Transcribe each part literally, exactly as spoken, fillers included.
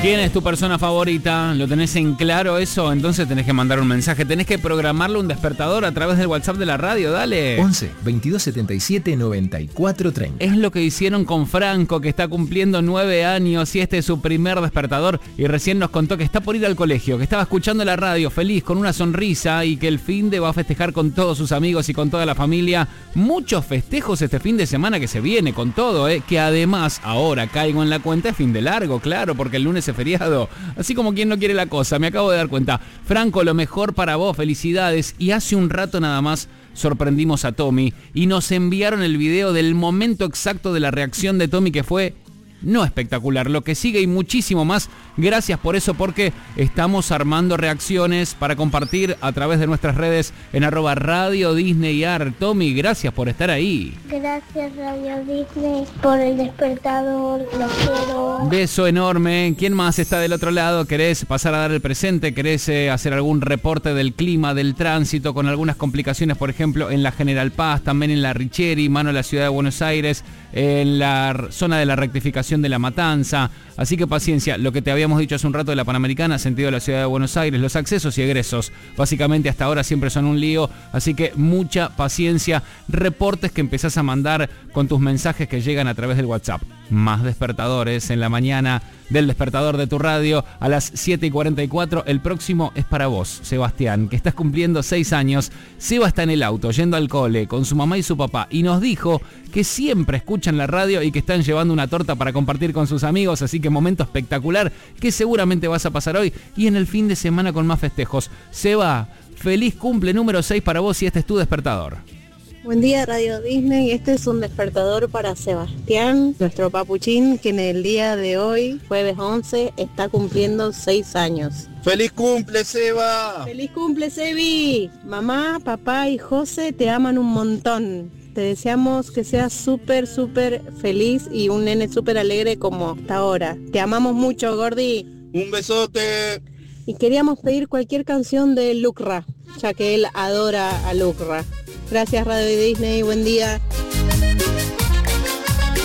¿Quién es tu persona favorita? ¿Lo tenés en claro eso? Entonces tenés que mandar un mensaje. Tenés que programarle un despertador a través del WhatsApp de la radio, dale. once, veintidós setenta y siete, noventa y cuatro treinta. Es lo que hicieron con Franco, que está cumpliendo nueve años y este es su primer despertador. Y recién nos contó que está por ir al colegio, que estaba escuchando la radio feliz, con una sonrisa y que el fin de va a festejar con todos sus amigos y con toda la familia. Muchos festejos este fin de semana que se viene con todo, ¿eh? Que además, ahora caigo en la cuenta, es fin de largo, claro, porque el lunes es feriado. Así como quien no quiere la cosa, me acabo de dar cuenta. Franco, lo mejor para vos, felicidades. Y hace un rato nada más sorprendimos a Tommy y nos enviaron el video del momento exacto de la reacción de Tommy, que fue no espectacular, lo que sigue y muchísimo más. Gracias por eso, porque estamos armando reacciones para compartir a través de nuestras redes en arroba Radio Disney Ar. Tommy, gracias por estar ahí. Gracias Radio Disney por el despertador, lo quiero. Beso enorme. ¿Quién más está del otro lado? ¿Querés pasar a dar el presente? ¿Querés eh, hacer algún reporte del clima, del tránsito, con algunas complicaciones, por ejemplo, en la General Paz, también en la Richeri, mano a la ciudad de Buenos Aires, en la zona de la rectificación de La Matanza? Así que paciencia, lo que te habíamos dicho hace un rato de la Panamericana, sentido de la ciudad de Buenos Aires, los accesos y egresos, básicamente hasta ahora siempre son un lío, así que mucha paciencia. Reportes que empezás a mandar con tus mensajes que llegan a través del WhatsApp. Más despertadores en la mañana del despertador de tu radio a las siete y cuarenta y cuatro. El próximo es para vos, Sebastián, que estás cumpliendo seis años. Seba está en el auto yendo al cole con su mamá y su papá y nos dijo que siempre escuchan la radio y que están llevando una torta para compartir con sus amigos, así que momento espectacular que seguramente vas a pasar hoy y en el fin de semana con más festejos. Seba, feliz cumple número seis para vos y este es tu despertador. Buen día Radio Disney, este es un despertador para Sebastián, nuestro papuchín, que en el día de hoy, jueves once, está cumpliendo seis años. ¡Feliz cumple, Seba! ¡Feliz cumple, Sebi! Mamá, papá y José te aman un montón. Te deseamos que seas súper, súper feliz y un nene súper alegre como hasta ahora. Te amamos mucho, Gordi. ¡Un besote! Y queríamos pedir cualquier canción de Lucra, ya que él adora a Lucra. Gracias Radio Disney, buen día.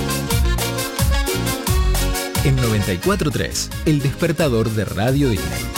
En noventa y cuatro punto tres, el despertador de Radio Disney.